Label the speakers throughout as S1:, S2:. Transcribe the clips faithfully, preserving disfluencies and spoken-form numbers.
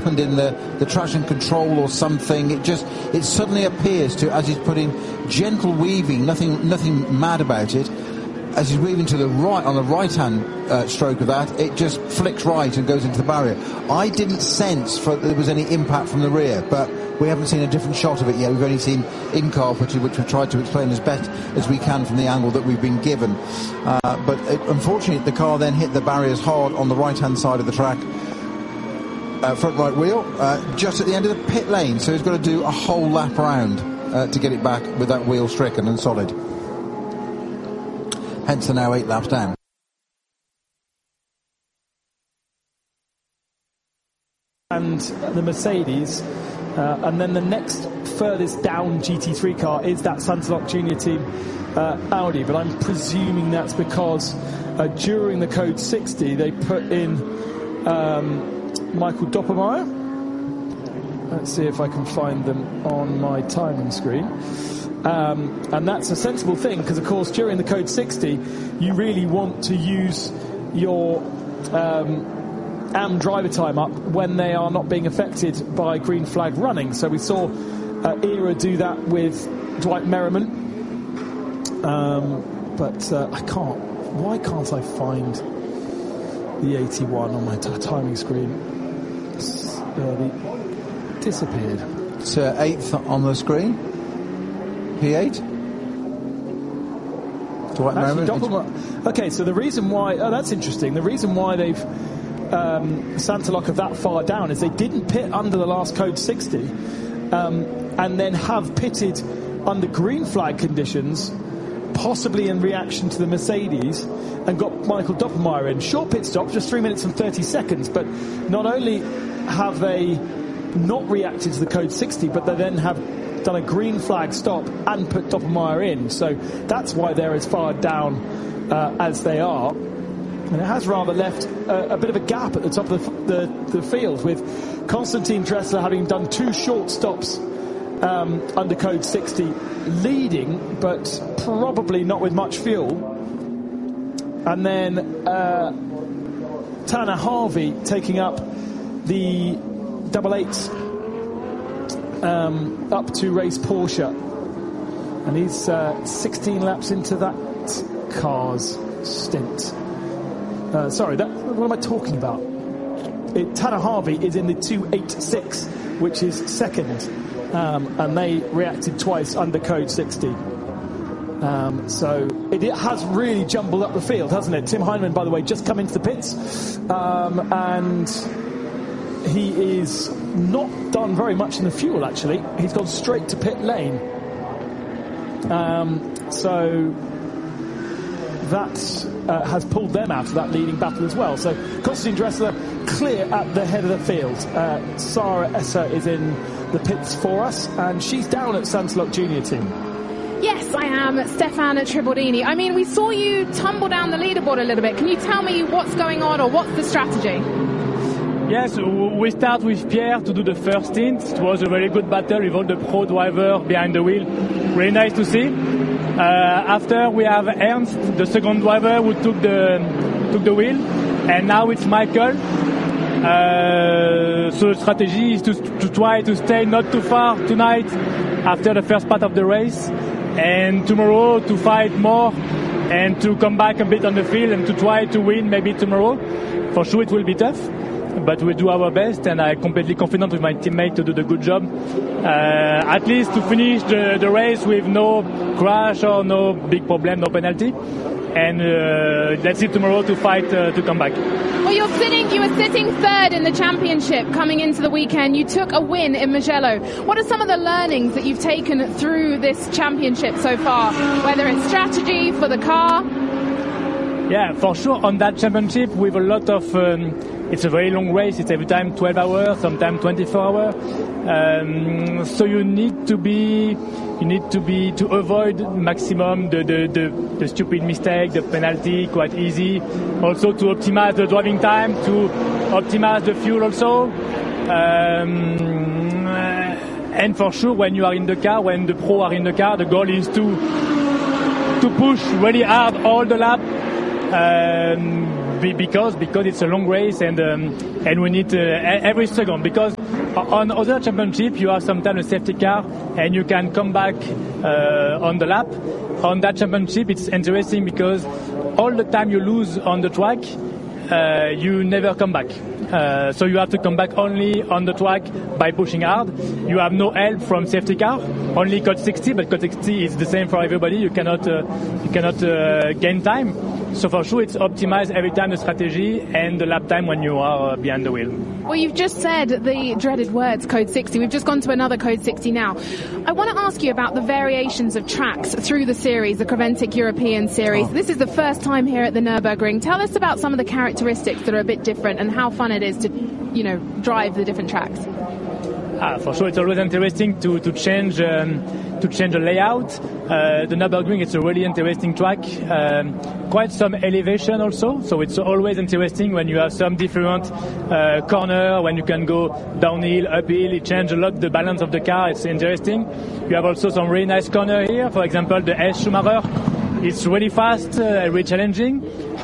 S1: happened in the, the traction control or something. It just, it suddenly appears to, as he's putting gentle weaving, nothing, nothing mad about it, as he's weaving to the right, on the right-hand uh, stroke of that, it just flicks right and goes into the barrier. I didn't sense for, there was any impact from the rear, but we haven't seen a different shot of it yet. We've only seen in-car footage, which we've tried to explain as best as we can from the angle that we've been given. Uh, but it, unfortunately, the car then hit the barriers hard on the right-hand side of the track, uh, front right wheel, uh, just at the end of the pit lane. So he's got to do a whole lap round uh, to get it back with that wheel stricken and solid. Hence, they're now eight laps down.
S2: And the Mercedes, uh, and then the next furthest down G T three car is that Santilok Junior Team uh, Audi. But I'm presuming that's because uh, during the Code sixty they put in um, Michael Doppelmayr. Let's see if I can find them on my timing screen. Um, and that's a sensible thing, because of course during the Code sixty you really want to use your um, A M driver time up when they are not being affected by green flag running. So we saw uh, ERA do that with Dwight Merriman, um, but uh, I can't why can't I find the eighty-one on my t- timing screen? It's uh, disappeared.
S1: It's uh, eighth on the screen. P eight?
S2: Okay, so the reason why... Oh, that's interesting. The reason why they've um, Santilok are that far down is they didn't pit under the last Code sixty um, and then have pitted under green flag conditions, possibly in reaction to the Mercedes, and got Michael Doppelmayr in. Short pit stop, just three minutes and thirty seconds, but not only have they not reacted to the Code sixty, but they then have done a green flag stop and put Doppelmayr in. So that's why they're as far down uh, as they are. And it has rather left a, a bit of a gap at the top of the, the, the field, with Konstantin Dressler having done two short stops um, under Code sixty, leading, but probably not with much fuel. And then uh, Tanner Harvey taking up the double eight Um, up to race Porsche, and he's uh, sixteen laps into that car's stint. Uh, sorry, that, what am I talking about? It, Tanner Harvey is in the two eighty-six, which is second, um, and they reacted twice under Code sixty. Um, so it, it has really jumbled up the field, hasn't it? Tim Heinemann, by the way, just come into the pits, um, and he is not done very much in the fuel, actually. He's gone straight to pit lane. Um, so that uh, has pulled them out of that leading battle as well. So Konstantin Dressler clear at the head of the field. Uh, Sarah Esser is in the pits for us, and she's down at Santilok Junior Team.
S3: Yes, I am, Stefan Tribordini. I mean, we saw you tumble down the leaderboard a little bit. Can you tell me what's going on, or what's the strategy?
S4: Yes, we start with Pierre to do the first stint. It was a very good battle with all the pro driver behind the wheel. Really nice to see. Uh, after we have Ernst, the second driver, who took the took the wheel, and now it's Michael. Uh, so the strategy is to to try to stay not too far tonight after the first part of the race, and tomorrow to fight more and to come back a bit on the field and to try to win maybe tomorrow. For sure it will be tough, but we'll do our best, and I'm completely confident with my teammate to do the good job. Uh, at least to finish the, the race with no crash or no big problem, no penalty. And uh, let's see tomorrow to fight uh, to come back.
S3: Well, you're sitting, you were sitting third in the championship coming into the weekend. You took a win in Mugello. What are some of the learnings that you've taken through this championship so far? Whether it's strategy for the car?
S4: Yeah, for sure. On that championship, with a lot of, um, it's a very long race. It's every time twelve hours, sometimes twenty-four hours. Um, so you need to be, you need to be to avoid maximum the the, the the stupid mistake, the penalty, quite easy. Also to optimize the driving time, to optimize the fuel also. Um, and for sure, when you are in the car, when the pro are in the car, the goal is to to push really hard all the lap. Um, be, because because it's a long race and um, and we need uh, every second. Because on other championship you have sometimes a safety car and you can come back uh, on the lap. On that championship it's interesting because all the time you lose on the track, uh, you never come back. Uh, so you have to come back only on the track by pushing hard. You have no help from safety car, only code sixty, but code sixty is the same for everybody. You cannot uh, you cannot uh, gain time. So for sure it's optimized every time the strategy and the lap time when you are uh, behind the wheel.
S3: Well, you've just said the dreaded words, code sixty. We've just gone to another code sixty now. I want to ask you about the variations of tracks through the series, the Creventic European Series. Oh. This is the first time here at the Nürburgring. Tell us about some of the characteristics that are a bit different and how fun it is to, you know, drive the different tracks.
S4: Ah, for sure, it's always interesting to to change um, to change the layout. Uh, the Nürburgring, it's a really interesting track. Um, quite some elevation also, so it's always interesting when you have some different uh, corner, when you can go downhill, uphill. It changes a lot the balance of the car. It's interesting. You have also some really nice corner here. For example, the S Schumacher. It's really fast, uh, really challenging.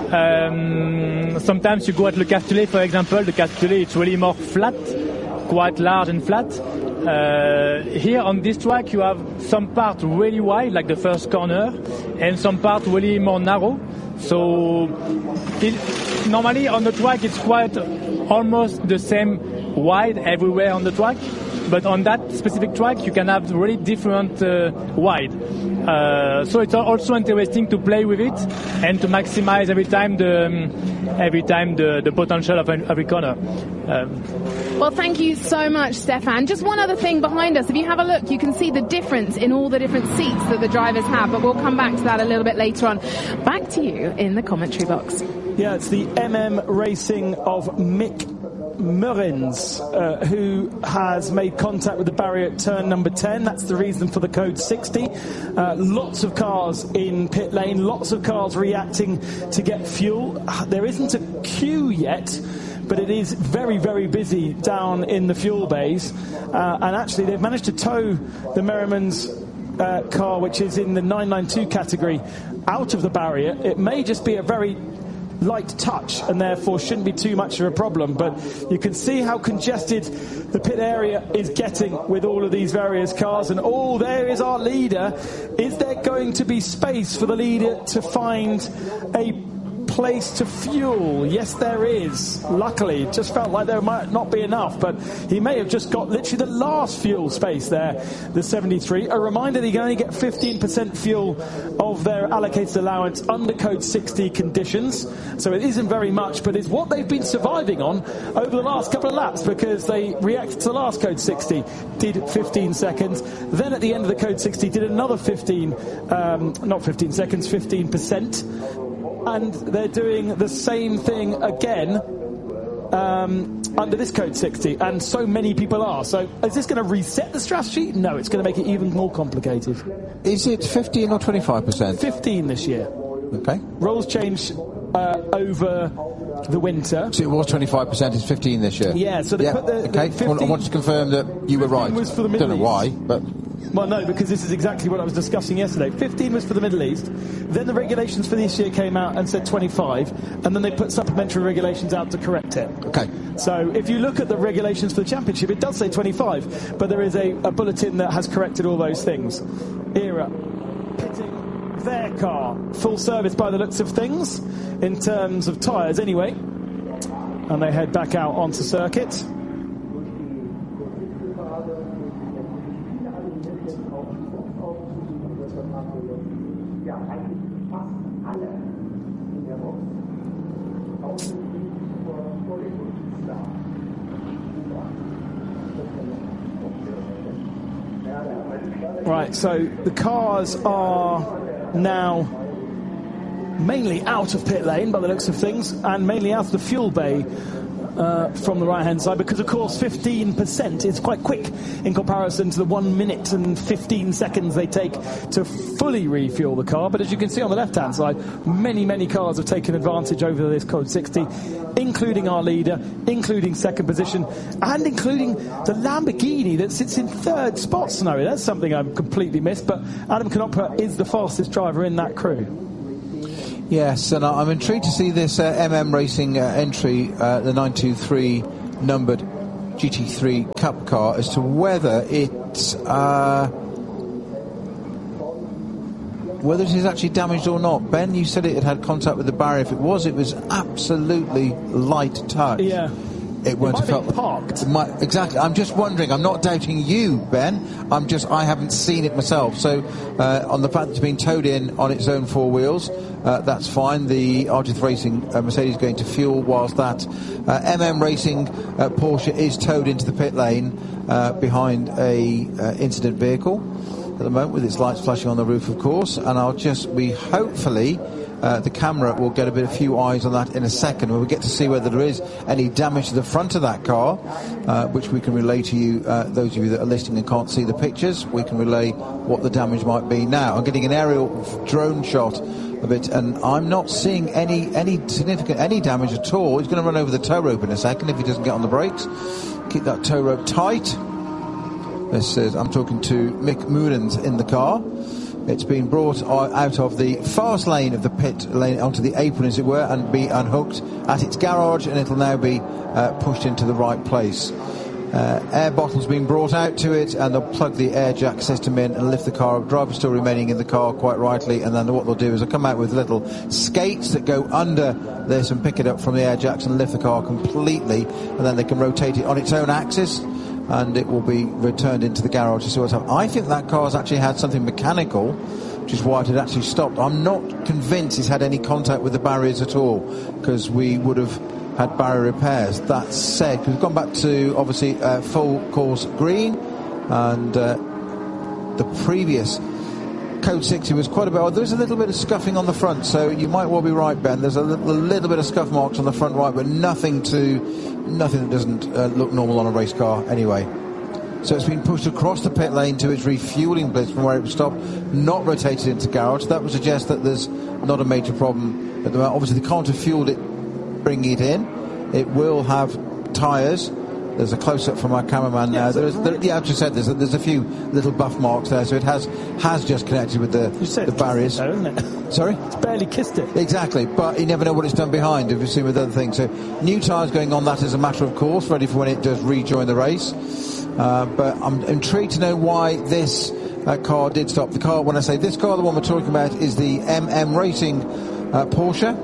S4: Um, sometimes you go at Le Castellet, for example. The Castellet, it's really more flat, quite large and flat. Uh, here on this track you have some part really wide, like the first corner, and some part really more narrow. So it, normally on the track it's quite almost the same wide everywhere on the track, but on that specific track you can have really different uh, wide. Uh, so it's also interesting to play with it and to maximize every time the um, every time the, the potential of every corner. Um,
S3: well, thank you so much, Stefan. Just one other thing behind us. If you have a look, you can see the difference in all the different seats that the drivers have, but we'll come back to that a little bit later on. Back to you in the commentary box.
S2: Yeah, it's the M M Racing of Mick Murrins, uh, who has made contact with the barrier at turn number ten. That's the reason for the code sixty. Uh, lots of cars in pit lane, lots of cars reacting to get fuel. There isn't a queue yet, but it is very, very busy down in the fuel bays. Uh, and actually, they've managed to tow the Merriman's uh, car, which is in the nine ninety-two category, out of the barrier. It may just be a very light touch and therefore shouldn't be too much of a problem, but you can see how congested the pit area is getting with all of these various cars. And oh, there is our leader. Is there going to be space for the leader to find a place to fuel? Yes, there is. Luckily, it just felt like there might not be enough, but he may have just got literally the last fuel space there, the seventy-three. A reminder that you can only get fifteen percent fuel of their allocated allowance under code sixty conditions, so it isn't very much, but it's what they've been surviving on over the last couple of laps, because they reacted to the last code sixty, did fifteen seconds, then at the end of the code sixty did another fifteen, um, not fifteen seconds, fifteen percent. And they're doing the same thing again um, under this code sixty, and so many people are. So is this going to reset the strategy? No, it's going to make it even more complicated.
S1: Is it fifteen or twenty-five percent?
S2: fifteen this year.
S1: Okay.
S2: Rules change uh, over the winter.
S1: So it was twenty-five percent, it's fifteen this year?
S2: Yeah, so they
S1: yeah.
S2: put the...
S1: Okay,
S2: the fifteen,
S1: I want to confirm that you were right.
S2: Was for the
S1: I don't know why, but...
S2: Well, no, because this is exactly what I was discussing yesterday. fifteen was for the Middle East. Then the regulations for this year came out and said twenty-five, and then they put supplementary regulations out to correct it.
S1: Okay.
S2: So if you look at the regulations for the championship, it does say twenty-five, but there is a, a bulletin that has corrected all those things. Era pitting their car, full service by the looks of things, in terms of tyres anyway, and they head back out onto circuit. Right, so the cars are now mainly out of pit lane by the looks of things, and mainly out of the fuel bay uh, from the right hand side, because of course fifteen percent is quite quick in comparison to the one minute and fifteen seconds they take to fully refuel the car. But as you can see on the left hand side, many many cars have taken advantage over this code sixty, including our leader, including second position, and including the Lamborghini that sits in third spot, Snowy. That's something I've completely missed, but Adam Knopper is the fastest driver in that crew.
S1: Yes, and I'm intrigued to see this uh, M M Racing uh, entry, uh, the nine two three numbered G T three Cup car, as to whether it's uh, whether it is actually damaged or not. Ben, you said it had had contact with the barrier. If it was, it was absolutely light touch.
S2: Yeah.
S1: It won't
S2: have
S1: have felt
S2: parked.
S1: It might, exactly. I'm just wondering. I'm not doubting you, Ben. I'm just. I haven't seen it myself. So, uh, on the fact that it's been towed in on its own four wheels, uh, that's fine. The R G F Racing uh, Mercedes going to fuel, whilst that uh, M M Racing uh, Porsche is towed into the pit lane uh, behind a uh, incident vehicle at the moment, with its lights flashing on the roof, of course. And I'll just. We hopefully. Uh, the camera will get a bit, a few eyes on that in a second, when we get to see whether there is any damage to the front of that car, uh, which we can relay to you, uh, those of you that are listening and can't see the pictures. We can relay what the damage might be now. I'm getting an aerial drone shot of it, and I'm not seeing any any significant any damage at all. He's going to run over the tow rope in a second if he doesn't get on the brakes. Keep that tow rope tight. This is, I'm talking to Mick Moorens in the car. It's been brought out of the fast lane of the pit lane onto the apron, as it were, and be unhooked at its garage, and it'll now be uh, pushed into the right place. Uh, air bottles being brought out to it, and they'll plug the air jack system in and lift the car up. Driver still remaining in the car, quite rightly, and then what they'll do is they'll come out with little skates that go under this and pick it up from the air jacks and lift the car completely, and then they can rotate it on its own axis, and it will be returned into the garage to see what's happening. I think that car's actually had something mechanical, which is why it had actually stopped. I'm not convinced it's had any contact with the barriers at all, because we would have had barrier repairs. That said, we've gone back to, obviously, uh, full course green, and uh, the previous Code sixty was quite a bit. Oh, there's a little bit of scuffing on the front, so you might well be right, Ben. There's a little, a little bit of scuff marks on the front right, but nothing to nothing that doesn't uh, look normal on a race car anyway. So it's been pushed across the pit lane to its refueling blitz from where it was stopped, not rotated into garage. That would suggest that there's not a major problem at the moment. Obviously, they can't have fueled it, bringing it in. It will have tyres. There's a close-up from our cameraman now. There is, there, yeah, I've just said there's a, there's a few little buff marks there, so it has has just connected with the, the barriers.
S2: Though, isn't it?
S1: Sorry?
S2: It's barely kissed it.
S1: Exactly, but you never know what it's done behind, if you've seen with other things. So new tyres going on, that is a matter of course, ready for when it does rejoin the race. Uh, but I'm intrigued to know why this uh, car did stop. The car, when I say this car, the one we're talking about is the M M Racing uh, Porsche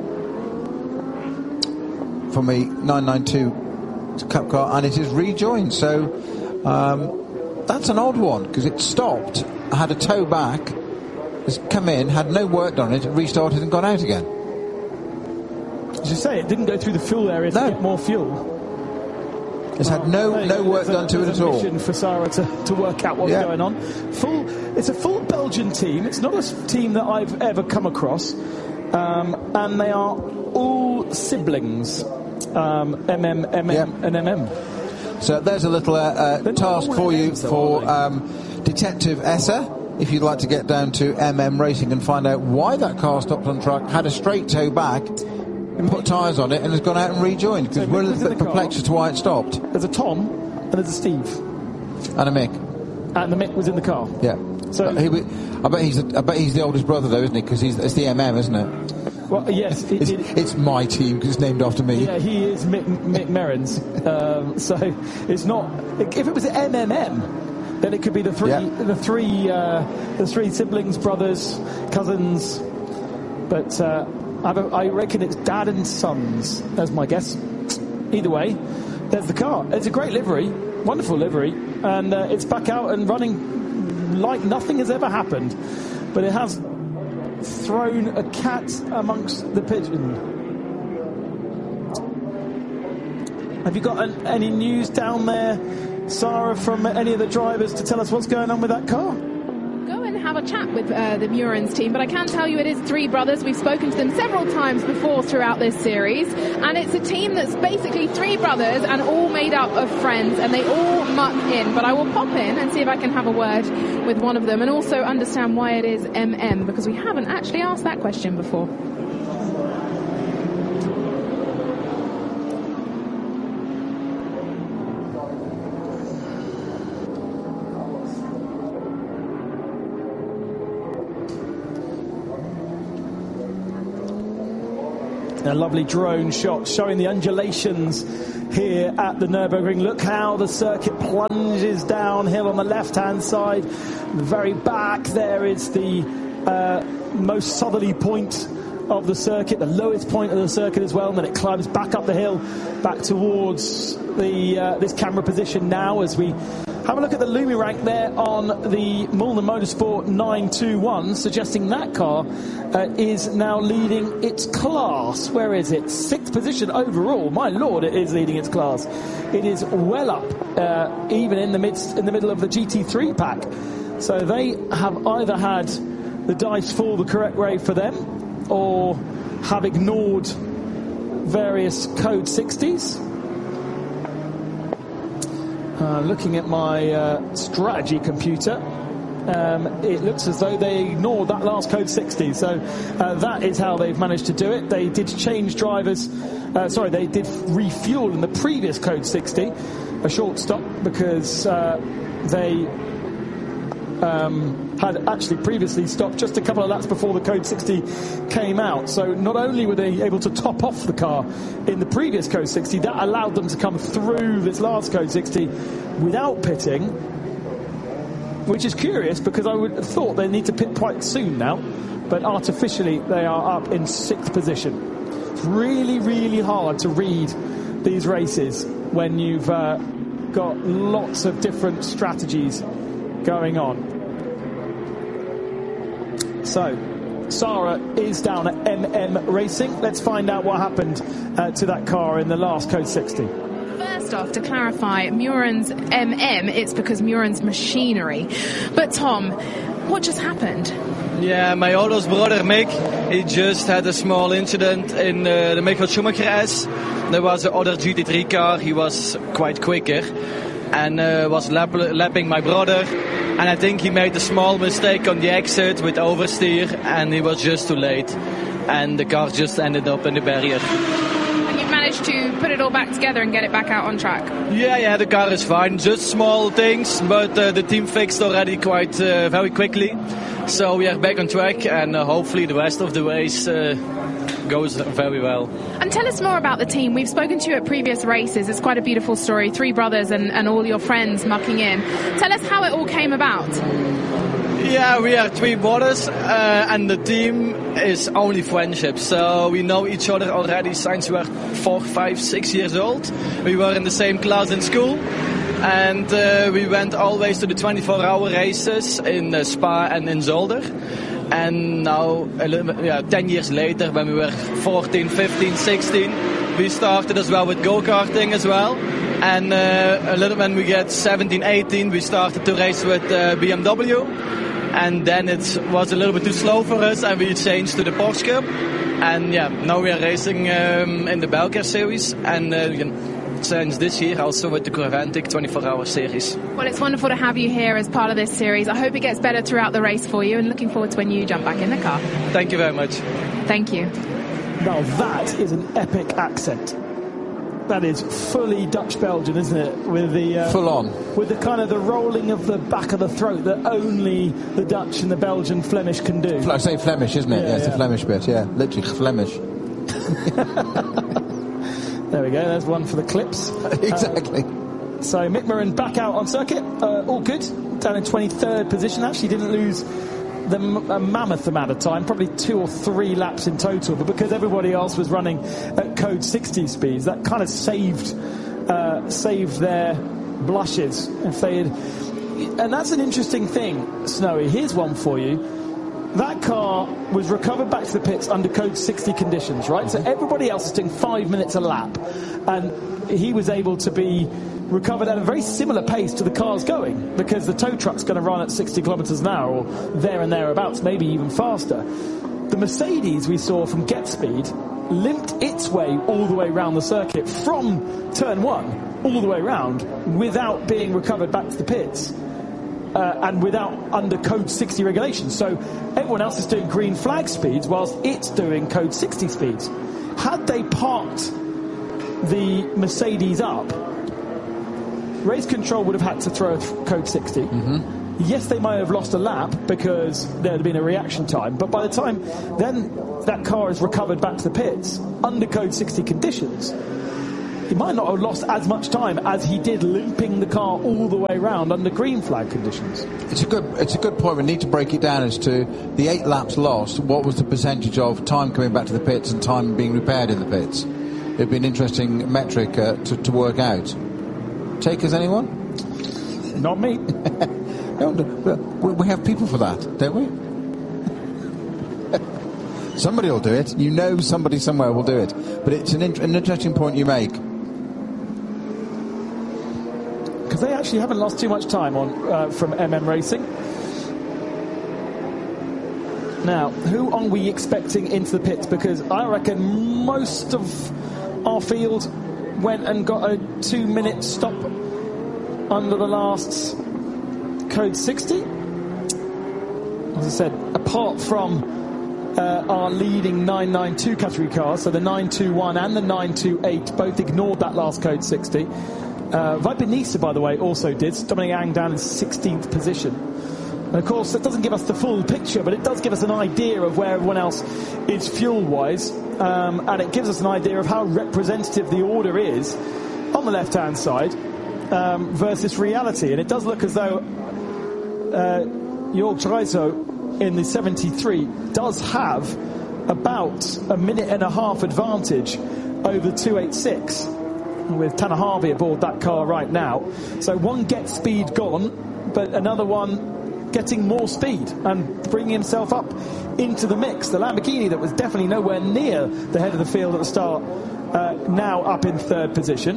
S1: from the nine ninety-two Cup car, and it is rejoined. So um, that's an odd one, because it stopped, had a tow back, has come in, had no work done on it, restarted and gone out again.
S2: As you say, it didn't go through the fuel area to
S1: no.
S2: get more fuel.
S1: It's had no
S2: no,
S1: no work
S2: a,
S1: done to it at all.
S2: There's a mission for Sarah to, to work out what's
S1: yeah.
S2: going on. Full, it's a full Belgian team. It's not a team that I've ever come across, um, and they are all siblings. Um, M M, M M,
S1: yeah.
S2: and M M.
S1: So there's a little uh, uh, task for you for um, Detective Essa, if you'd like to get down to M M Racing and find out why that car stopped on track, had a straight tow back, put tyres on it, and has gone out and rejoined, because
S2: so
S1: we're a little bit perplexed as to why it stopped.
S2: There's a Tom and there's a Steve.
S1: And a Mick.
S2: And the Mick was in the car.
S1: Yeah.
S2: So
S1: uh, he, I bet he's the, I bet he's the oldest brother, though, isn't he? Because it's the M M, isn't it?
S2: Well, yes. It,
S1: it's,
S2: it,
S1: it's my team, because it's named after me.
S2: Yeah, he is Mick, Mick Merens. um, so it's not. If it was M M M, then it could be the three,
S1: yeah.
S2: the three, uh, the three siblings, brothers, cousins. But uh, I, I reckon it's dad and sons. That's my guess. Either way, there's the car. It's a great livery, wonderful livery, and uh, it's back out and running like nothing has ever happened. But it has thrown a cat amongst the pigeon. Have you got an, any news down there, Sarah, from any of the drivers to tell us what's going on with that car?
S3: Go and have a chat with uh, the Moorens team, but I can tell you it is three brothers. We've spoken to them several times before throughout this series, and it's a team that's basically three brothers and all made up of friends, and they all muck in. But I will pop in and see if I can have a word with one of them and also understand why it is M M, because we haven't actually asked that question before.
S2: A lovely drone shot showing the undulations here at the Nürburgring. Look how the circuit plunges downhill on the left-hand side. The very back there is the uh, most southerly point of the circuit, the lowest point of the circuit as well, and then it climbs back up the hill, back towards the uh, this camera position now as we have a look at the Lumi rank there on the Mühlner Motorsport nine two one, suggesting that car uh, is now leading its class. Where is it? Sixth position overall. My lord, it is leading its class. It is well up, uh, even in the midst, in the middle of the G T three pack. So they have either had the dice fall the correct way for them, or have ignored various code sixties. Uh, looking at my uh, strategy computer, um, it looks as though they ignored that last code sixty. So uh, that is how they've managed to do it. They did change drivers. Uh, sorry, they did refuel in the previous code sixty, a short stop, because uh, they Um, had actually previously stopped just a couple of laps before the code sixty came out. So not only were they able to top off the car in the previous code sixty, that allowed them to come through this last code sixty without pitting, which is curious because I would have thought they need to pit quite soon now, but artificially they are up in sixth position. It's really, really hard to read these races when you've uh, got lots of different strategies going on. So, Sara is down at M M Racing. Let's find out what happened uh, to that car in the last code sixty.
S3: First off, to clarify, Muren's M M, it's because Muren's machinery. But Tom, what just happened?
S5: Yeah, my oldest brother Mick, he just had a small incident in uh, the Michael Schumacher S. There was another G T three car, he was quite quicker, and uh, was lap- lapping my brother, and I think he made a small mistake on the exit with oversteer, and he was just too late, and the car just ended up in the barrier.
S3: And you managed to put it all back together and get it back out on track?
S5: Yeah, yeah, the car is fine, just small things, but uh, the team fixed already quite uh, very quickly, so we are back on track, and uh, hopefully the rest of the race uh, goes very well.
S3: And tell us more about the team. We've spoken to you at previous races. It's quite a beautiful story. Three brothers and, and all your friends mucking in. Tell us how it all came about.
S5: Yeah, we are three brothers, uh, and the team is only friendship. So we know each other already since we were four, five, six years old. We were in the same class in school, and uh, we went always to the twenty-four hour races in uh, Spa and in Zolder. And now, yeah, ten years later, when we were fourteen, fifteen, sixteen, we started as well with go-karting as well. And uh, a little when we get seventeen, eighteen, we started to race with uh, B M W. And then it was a little bit too slow for us, and we changed to the Porsche Cup. And yeah, now we are racing um, in the Belcar series, and uh, since this year also with the Graventic twenty-four hour series.
S3: Well, it's wonderful to have you here as part of this series. I hope it gets better throughout the race for you, and looking forward to when you jump back in the car.
S5: Thank you very much.
S3: Thank you.
S2: Now that is an epic accent. That is fully Dutch Belgian, isn't it? With the uh,
S1: full on, with
S2: the kind of the rolling of the back of the throat that only the Dutch and the Belgian Flemish can do.
S1: I say Flemish, isn't it?
S2: Yeah,
S1: yeah it's
S2: yeah.
S1: the Flemish bit. Yeah, literally Flemish.
S2: There we go. There's one for the clips.
S1: Exactly.
S2: Uh, so Mick Murren back out on circuit. Uh, all good. Down in twenty-third position. Actually didn't lose the m- a mammoth amount of time, probably two or three laps in total, but because everybody else was running at code sixty speeds, that kind of saved uh, saved their blushes if they had. And that's an interesting thing, Snowy. Here's one for you. That car was recovered back to the pits under code sixty conditions, right? So everybody else is doing five minutes a lap, and he was able to be recovered at a very similar pace to the cars going, because the tow truck's going to run at sixty kilometres an hour or there and thereabouts, maybe even faster. The Mercedes we saw from Get Speed limped its way all the way around the circuit from turn one all the way around without being recovered back to the pits. Uh, and without under code sixty regulations. So everyone else is doing green flag speeds whilst it's doing code sixty speeds. Had they parked the Mercedes up, race control would have had to throw a th- code sixty.
S1: Mm-hmm.
S2: yes, they might have lost a lap because there had been a reaction time, but by the time then that car is recovered back to the pits under code sixty conditions, he might not have lost as much time as he did limping the car all the way around under green flag conditions.
S1: It's a good it's a good point. We need to break it down as to the eight laps lost. What was the percentage of time coming back to the pits and time being repaired in the pits? It'd be an interesting metric uh, to, to work out. Takers, anyone?
S2: Not me.
S1: No, we have people for that, don't we? Somebody will do it. You know somebody somewhere will do it. But it's an, in- an interesting point you make.
S2: Because they actually haven't lost too much time on uh, from M M Racing. Now, who are we expecting into the pits? Because I reckon most of our field went and got a two-minute stop under the last code sixty. As I said, apart from uh, our leading nine ninety-two category cars, so the nine twenty-one and the nine twenty-eight both ignored that last code sixty. Uh, Viper Nisa, by the way, also did. Dominic Ang down in sixteenth position. And of course, that doesn't give us the full picture, but it does give us an idea of where everyone else is fuel-wise, um, and it gives us an idea of how representative the order is on the left-hand side um, versus reality. And it does look as though uh, Jörg Dreiso in the seventy-three does have about a minute and a half advantage over the two eighty-six, with Tanner Harvey aboard that car right now. So one gets speed gone, but another one getting more speed and bringing himself up into the mix. The Lamborghini that was definitely nowhere near the head of the field at the start, uh, now up in third position.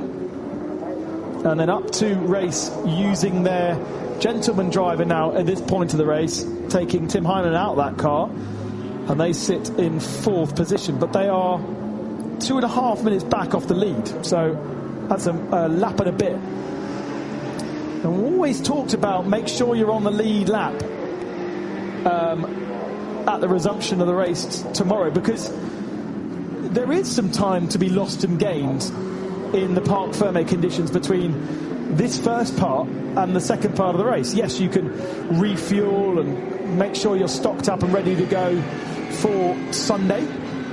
S2: And then up to race using their gentleman driver now at this point of the race, taking Tim Hyman out of that car. And they sit in fourth position, but they are two and a half minutes back off the lead. So that's a, a lap and a bit. And we always talked about make sure you're on the lead lap um, at the resumption of the race t- tomorrow, because there is some time to be lost and gained in the Parc Fermé conditions between this first part and the second part of the race. Yes, you can refuel and make sure you're stocked up and ready to go for Sunday.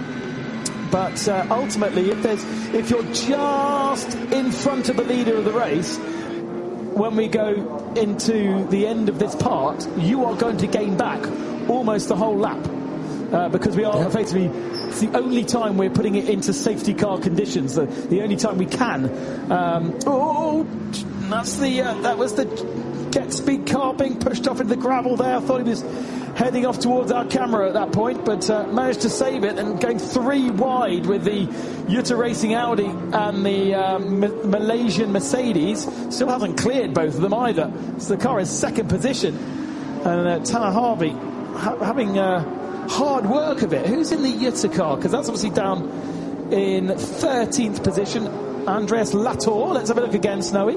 S2: But uh, ultimately, if there's if you're just in front of the leader of the race, when we go into the end of this part, you are going to gain back almost the whole lap, uh, because we are yeah. effectively, it's the only time we're putting it into safety car conditions, the, the only time we can. Um, oh, that's the uh, that was the get speed car being pushed off into the gravel there. I thought he was heading off towards our camera at that point, but uh, managed to save it and going three wide with the Jutta Racing Audi and the um, M- Malaysian Mercedes. Still hasn't cleared both of them either. So the car is second position. And uh, Tanner Harvey ha- having uh, hard work of it. Who's in the Jutta car? Because that's obviously down in thirteenth position. Andreas Latour. Let's have a look again, Snowy.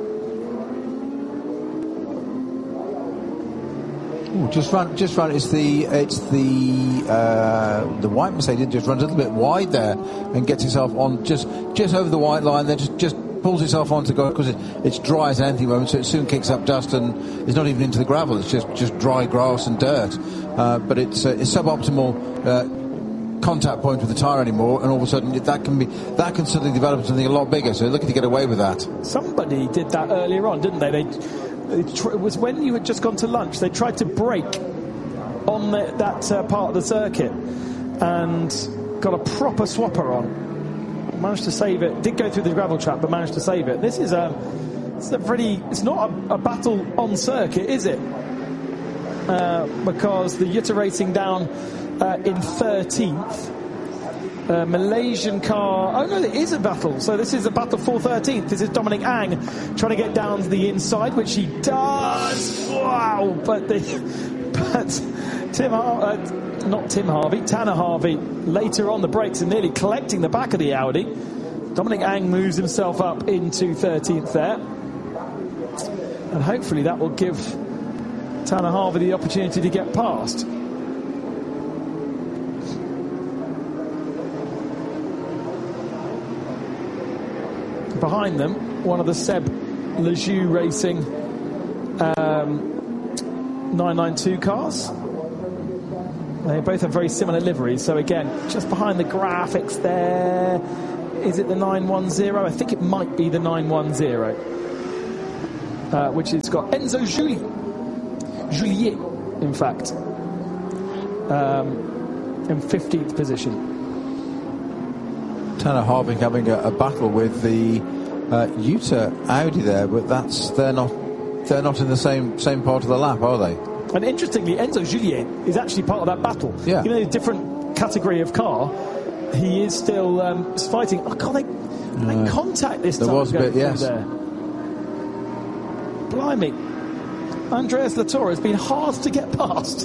S1: Ooh, just run, just run. It's the it's the uh, the white Mercedes just runs a little bit wide there and gets itself on just just over the white line. Then just just pulls itself on to go because it, it's dry as anything moment. So it soon kicks up dust and it's not even into the gravel. It's just just dry grass and dirt. Uh, but it's uh, it's suboptimal uh, contact point with the tyre anymore. And all of a sudden that can be that can suddenly develop into something a lot bigger. So they're looking to get away with that.
S2: Somebody did that earlier on, didn't they? They. It was when you had just gone to lunch. They tried to brake on the, that uh, part of the circuit and got a proper swapper on. Managed to save it. Did go through the gravel trap, but managed to save it. This is a, it's a pretty. It's not a, a battle on circuit, is it? Uh, because the Jutta Racing down uh, in thirteenth. Uh, Malaysian car. Oh no, there is a battle. So this is a battle for thirteenth. This is Dominic Ang trying to get down to the inside, which he does. Wow! But the but Tim, Har- uh, not Tim Harvey, Tanner Harvey later on the brakes and nearly collecting the back of the Audi. Dominic Ang moves himself up into thirteenth there, and hopefully that will give Tanner Harvey the opportunity to get past. Behind them, one of the Seb Lejeune Racing um, nine ninety-two cars. They both have very similar liveries. So again, just behind the graphics there, is it the nine one zero? I think it might be the nine one zero, uh, which has got Enzo Juli, Juliet, in fact, um, in fifteenth position.
S1: Tanner Harbin having a, a battle with the uh, Utah Audi there, but that's they're not they're not in the same same part of the lap, are they?
S2: And interestingly, Enzo Juliet is actually part of that battle.
S1: Yeah.
S2: Even though a different category of car, he is still um, fighting. Oh, God, they, they
S1: Uh,
S2: contact this
S1: there
S2: time.
S1: was a bit,
S2: going
S1: yes.
S2: through there. Blimey. Andreas Latour has been hard to get past.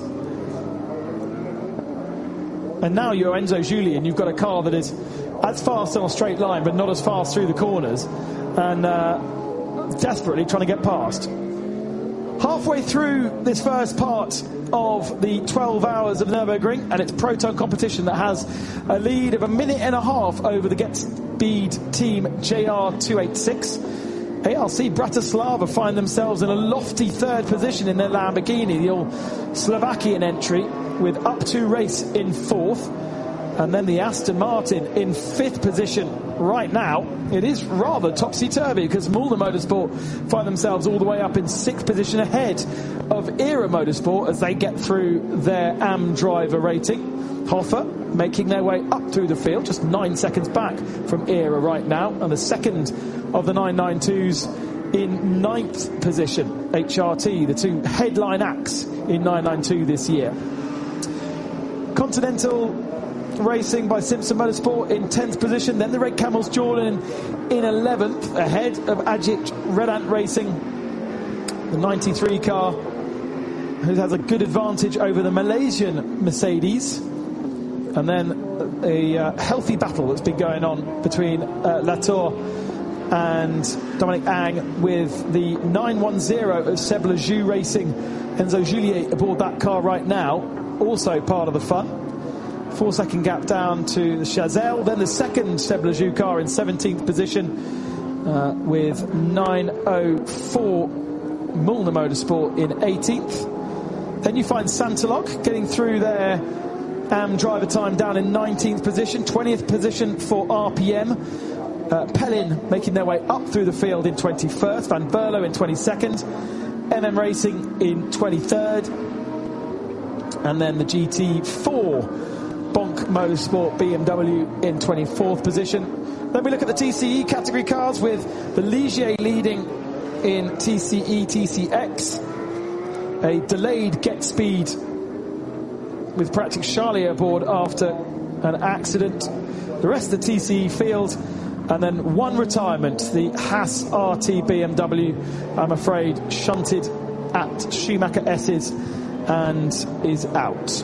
S2: And now you're Enzo Juliet, and you've got a car that is as fast on a straight line, but not as fast through the corners, and uh, desperately trying to get past. Halfway through this first part of the twelve hours of Nürburgring, and it's Proton competition that has a lead of a minute and a half over the Get Speed team J R two eighty-six. A R C Bratislava find themselves in a lofty third position in their Lamborghini, the old Slovakian entry, with Up to Race in fourth. And then the Aston Martin in fifth position right now. It is rather topsy-turvy because Mulder Motorsport find themselves all the way up in sixth position ahead of Era Motorsport as they get through their A M driver rating. Hoffer making their way up through the field, just nine seconds back from Era right now. And the second of the nine ninety-twos in ninth position, H R T, the two headline acts in nine ninety-two this year. Continental Racing by Simpson Motorsport in tenth position, then the Red Camels Jordan in eleventh, ahead of Ajit Redant Racing, the ninety-three car, who has a good advantage over the Malaysian Mercedes. And then a uh, healthy battle that's been going on between uh, Latour and Dominic Ang with the nine one zero of Seb Lejeune Racing. Enzo Juliet aboard that car right now, also part of the fun. Four second gap down to the Chazelle. Then the second Seb Lejeune car in seventeenth position uh, with nine oh four Mulner Motorsport in eighteenth. Then you find Santalog getting through their A M driver time down in nineteenth position. twentieth position for R P M. Uh, Pellin making their way up through the field in twenty-first. Van Berlo in twenty-second. M M Racing in twenty-third. And then the G T four Bonk Motorsport B M W in twenty-fourth position. Then we look at the T C E category cars with the Ligier leading in T C E T C X. A delayed Get Speed with Pratik Charlier aboard after an accident. The rest of the T C E field, and then one retirement, the Haas R T B M W, I'm afraid shunted at Schumacher S's and is out.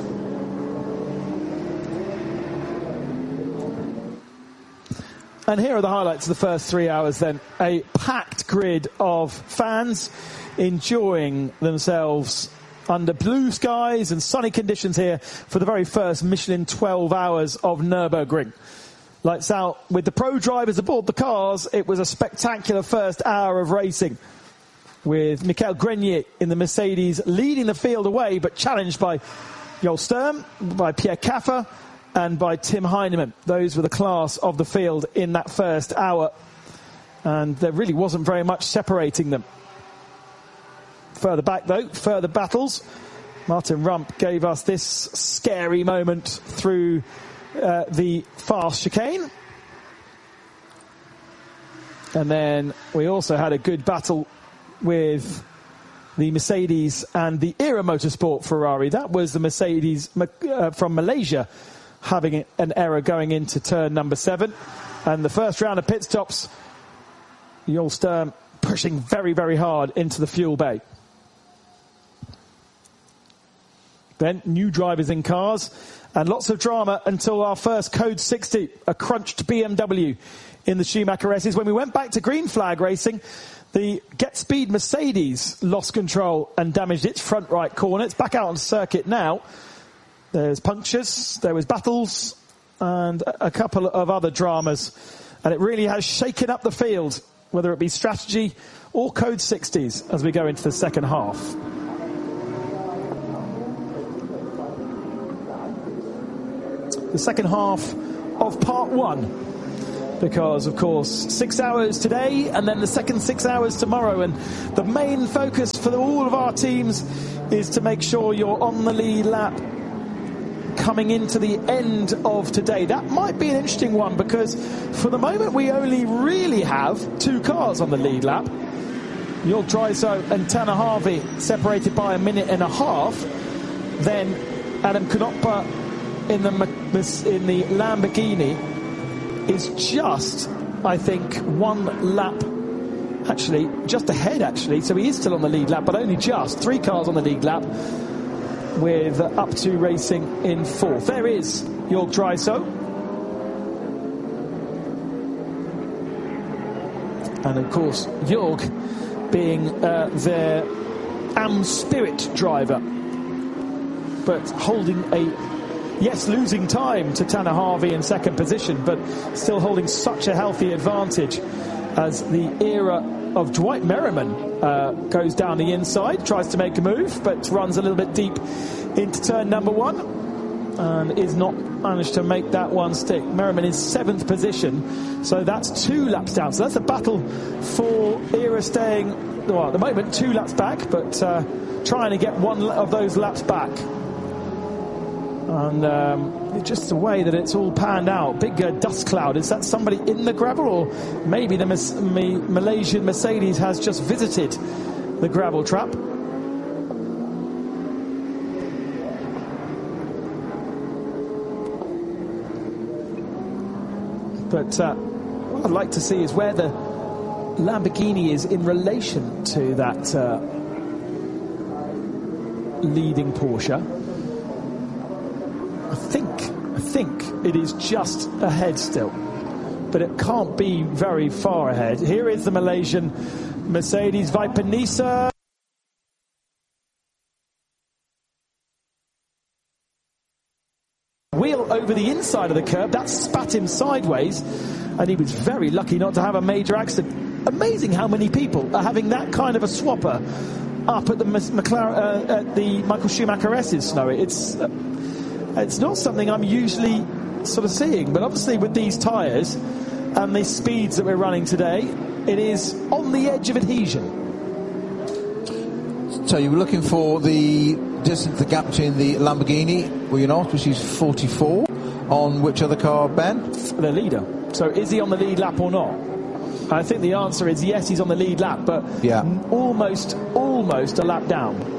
S2: And here are the highlights of the first three hours then. A packed grid of fans enjoying themselves under blue skies and sunny conditions here for the very first Michelin twelve hours of Nürburgring. Lights out with the pro drivers aboard the cars. It was a spectacular first hour of racing, with Michael Grenier in the Mercedes leading the field away, but challenged by Joel Sturm, by Pierre Caffer, and by Tim Heinemann. Those were the class of the field in that first hour, and there really wasn't very much separating them. Further back though, further battles. Martin Rump gave us this scary moment through uh, the fast chicane. And then we also had a good battle with the Mercedes and the Era Motorsport Ferrari. That was the Mercedes uh, from Malaysia having an error going into turn number seven. And the first round of pit stops, Joel Sturm pushing very, very hard into the fuel bay. Then new drivers in cars and lots of drama until our first Code sixty, a crunched B M W in the Schumacher S's. When we went back to green flag racing, the Get Speed Mercedes lost control and damaged its front right corner. It's back out on circuit now. There's punctures, there was battles, and a couple of other dramas. And it really has shaken up the field, whether it be strategy or Code sixties, as we go into the second half. the second half of part one. Because, of course, six hours today and then the second six hours tomorrow. And the main focus for all of our teams is to make sure you're on the lead lap coming into the end of today. That might be an interesting one because for the moment we only really have two cars on the lead lap. Jörg Draiso and Tanner Harvey separated by a minute and a half. Then Adam Knopper in the in the Lamborghini is just, I think, one lap, actually, just ahead, actually. So he is still on the lead lap, but only just. Three cars on the lead lap with Up To Racing in fourth. There is Jörg Draiso. And, of course, Jörg being uh, their Am Spirit driver, but holding a... Yes, losing time to Tanner Harvey in second position, but still holding such a healthy advantage as the era of Dwight Merriman uh, goes down the inside, tries to make a move, but runs a little bit deep into turn number one and is not managed to make that one stick. Merriman is seventh position, so that's two laps down. So that's a battle for era staying, well, at the moment, two laps back, but uh, trying to get one of those laps back. And um, just the way that it's all panned out, big uh, dust cloud. Is that somebody in the gravel, or maybe the Mas- Ma- Malaysian Mercedes has just visited the gravel trap? But uh, what I'd like to see is where the Lamborghini is in relation to that uh, leading Porsche. I think, I think it is just ahead still, but it can't be very far ahead. Here is the Malaysian Mercedes Viper Nisa. Wheel over the inside of the curb, that spat him sideways, and he was very lucky not to have a major accident. Amazing how many people are having that kind of a swapper up at the McLaren, uh, at the Michael Schumacher S's, Snowy. It's uh, It's not something I'm usually sort of seeing, but obviously with these tyres and the speeds that we're running today, it is on the edge of adhesion.
S1: So you were looking for the distance, the gap between the Lamborghini, were you not, which is forty-four, on which other car, Ben?
S2: The leader. So is he on the lead lap or not? I think the answer is yes, he's on the lead lap, but
S1: yeah.
S2: almost, almost a lap down.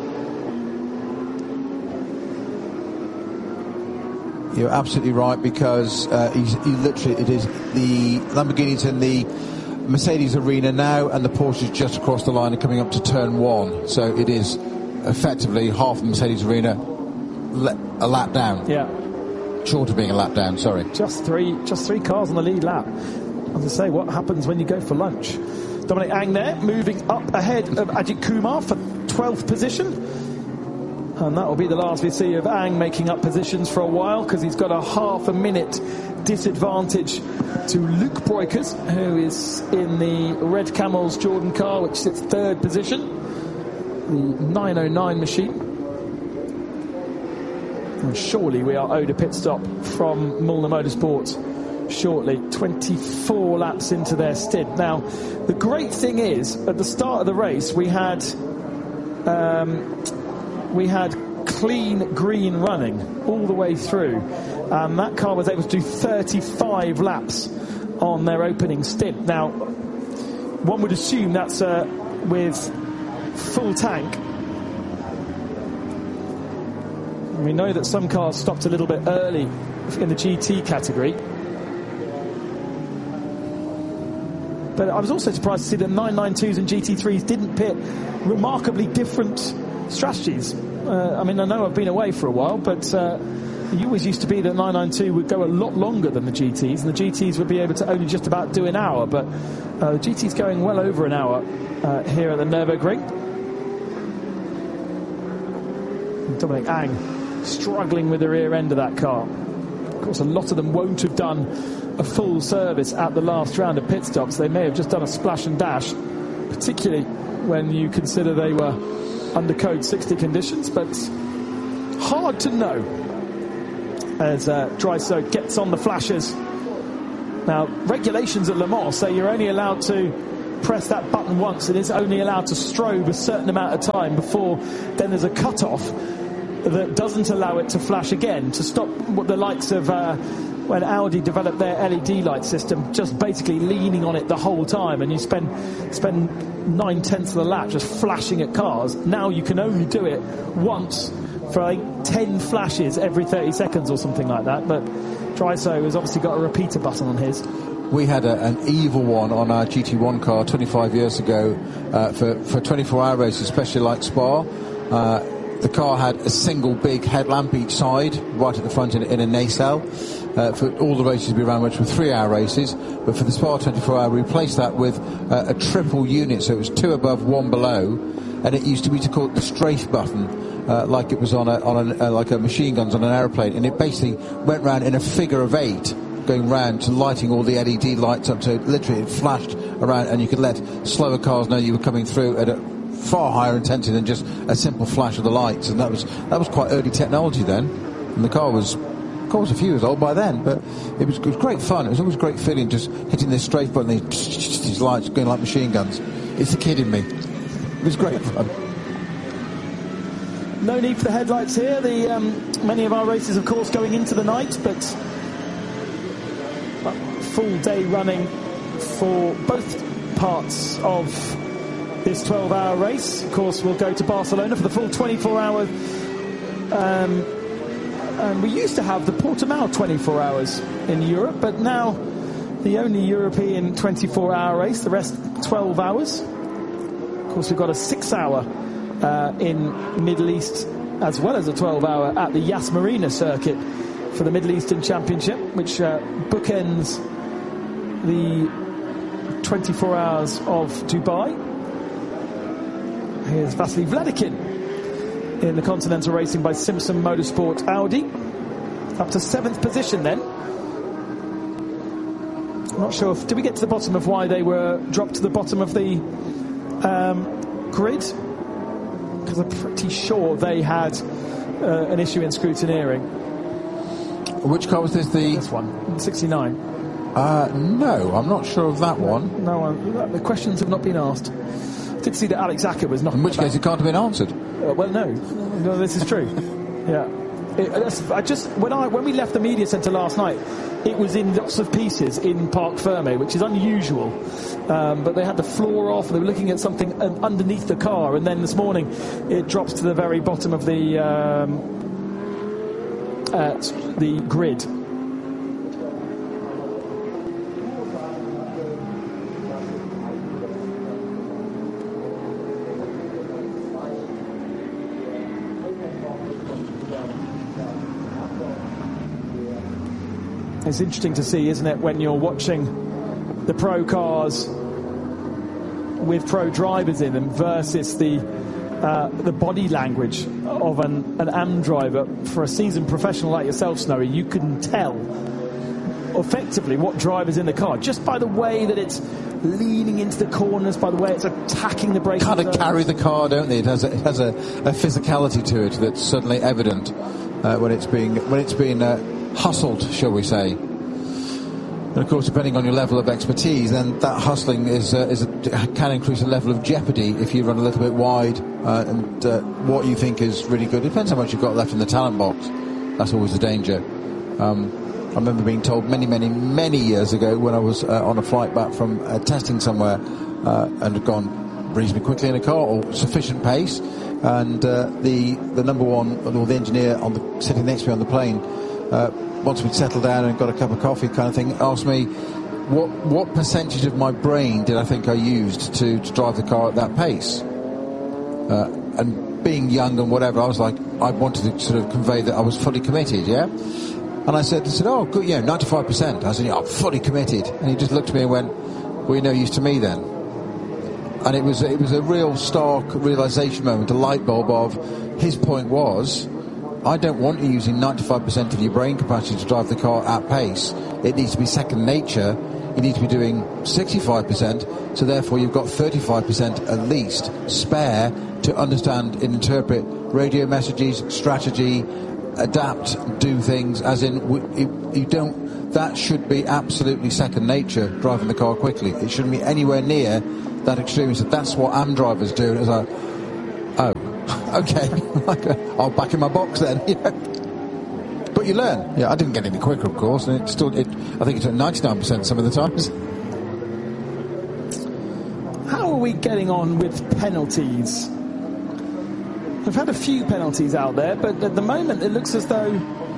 S1: You're absolutely right, because uh, he's, he literally, it is the Lamborghini's in the Mercedes arena now, and the Porsche's just across the line and coming up to turn one. So it is effectively half the Mercedes arena le- a lap down.
S2: Yeah.
S1: Short of being a lap down, sorry.
S2: Just three, just three cars on the lead lap. As I say, what happens when you go for lunch? Dominic Ang there, moving up ahead of Ajit Kumar for twelfth position. And that will be the last we see of Ang making up positions for a while, because he's got a half a minute disadvantage to Luke Breukers, who is in the Red Camels Jordan car, which sits third position, the nine oh nine machine. And surely we are owed a pit stop from Mulliner Motorsport shortly, twenty-four laps into their stint. Now, the great thing is, at the start of the race, we had... Um, we had clean green running all the way through. Um, that car was able to do thirty-five laps on their opening stint. Now, one would assume that's uh, with full tank. We know that some cars stopped a little bit early in the G T category. But I was also surprised to see that nine ninety-twos and G T threes didn't pit remarkably different strategies. Uh, I mean, I know I've been away for a while, but uh, it always used to be that nine ninety-two would go a lot longer than the G Ts, and the G Ts would be able to only just about do an hour, but uh, the G T's going well over an hour uh, here at the Nürburgring. Dominic Ang struggling with the rear end of that car. Of course, a lot of them won't have done a full service at the last round of pit stops. They may have just done a splash and dash, particularly when you consider they were under code sixty conditions, but hard to know. as uh, Drysdale gets on the flashers. Now, regulations at Le Mans say you're only allowed to press that button once. It is only allowed to strobe a certain amount of time before then there's a cut-off that doesn't allow it to flash again, to stop what the likes of uh, when Audi developed their L E D light system, just basically leaning on it the whole time, and you spend spend nine tenths of the lap just flashing at cars. Now you can only do it once for like ten flashes every thirty seconds or something like that. But Dryso has obviously got a repeater button on his.
S1: We had a, an evil one on our G T one car twenty-five years ago uh, for, for twenty-four hour races, especially like Spa. Uh, the car had a single big headlamp each side, right at the front in, in a nacelle. Uh, for all the races we ran, which were three hour races, but for the Spa twenty-four hour, we replaced that with uh, a triple unit, so it was two above, one below, and it used to be to call it the strafe button, uh, like it was on a, on a, uh, like a machine guns on an aeroplane, and it basically went round in a figure of eight, going round to lighting all the L E D lights up, so literally it flashed around, and you could let slower cars know you were coming through at a far higher intensity than just a simple flash of the lights, and that was that was quite early technology then, and the car was. Of course, a few years old by then, but it was, it was great fun. It was always a great feeling just hitting this strafe button, these, these lights going like machine guns. It's the kid in me. It was great fun.
S2: No need for the headlights here. The um, many of our races, of course, going into the night, but full day running for both parts of this twelve hour race. Of course, we'll go to Barcelona for the full twenty-four hour. Um, And we used to have the Portimao twenty-four hours in Europe, but now the only European twenty-four hour race, the rest twelve hours. Of course, we've got a six hour uh, in Middle East, as well as a twelve hour at the Yas Marina circuit for the Middle Eastern Championship, which uh, bookends the twenty-four hours of Dubai. Here's Vasily Vladikin in the Continental Racing by Simpson Motorsport Audi, up to seventh position then. I'm not sure if, did we get to the bottom of why they were dropped to the bottom of the um, grid? Because I'm pretty sure they had uh, an issue in scrutineering.
S1: Which car was this? The
S2: this one, sixty-nine.
S1: Uh, no, I'm not sure of that one.
S2: No, uh, the questions have not been asked. I did see that Alex Acker was not.
S1: In which case, it can't have been answered.
S2: Uh, well, no, no, this is true. Yeah, it, I just when I when we left the media centre last night, it was in lots of pieces in Parc Fermé, which is unusual. Um, but they had the floor off. They were looking at something underneath the car, and then this morning it drops to the very bottom of the um, uh, the grid. It's interesting to see, isn't it, when you're watching the pro cars with pro drivers in them versus the uh, the body language of an, an A M driver. For a seasoned professional like yourself, Snowy, you can tell effectively what driver's in the car just by the way that it's leaning into the corners, by the way it's attacking the brake.
S1: Kind of carry the car, don't they? It has a, it has a, a physicality to it that's suddenly evident uh, when it's being when it's being. Uh, hustled, shall we say. And of course, depending on your level of expertise, then that hustling is, uh, is a, can increase the level of jeopardy if you run a little bit wide uh, and uh, what you think is really good. It depends how much you've got left in the talent box. That's always the danger. Um, I remember being told many, many, many years ago when I was uh, on a flight back from uh, testing somewhere uh, and had gone reasonably quickly in a car or sufficient pace, and uh, the the number one, or the engineer on the, sitting next to me on the plane, Uh, once we'd settled down and got a cup of coffee kind of thing, asked me what what percentage of my brain did I think I used to, to drive the car at that pace. Uh, and being young and whatever, I was like, I wanted to sort of convey that I was fully committed, yeah? And I said, I said, oh, good, yeah, ninety-five percent. I said, yeah, I'm fully committed. And he just looked at me and went, well, you're no use to me then. And it was, it was a real stark realisation moment, a light bulb of, his point was, I don't want you using ninety-five percent of your brain capacity to drive the car at pace. It needs to be second nature. You need to be doing sixty-five percent, so therefore you've got thirty-five percent at least spare to understand and interpret radio messages, strategy, adapt, do things, as in you, you don't, that should be absolutely second nature, driving the car quickly. It shouldn't be anywhere near that extreme. So that's what A M drivers do. And it's like, oh, okay, I'll back in my box then. Yeah. But you learn. Yeah, I didn't get any quicker, of course, and it still, it, I think it's at ninety-nine percent some of the times.
S2: How are we getting on with penalties? We've had a few penalties out there, but at the moment it looks as though